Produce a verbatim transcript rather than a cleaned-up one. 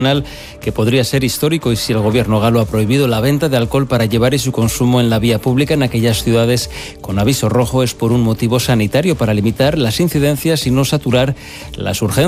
que podría ser histórico y si el gobierno galo ha prohibido la venta de alcohol para llevar y su consumo en la vía pública en aquellas ciudades con aviso rojo es por un motivo sanitario, para limitar las incidencias y no saturar las urgencias.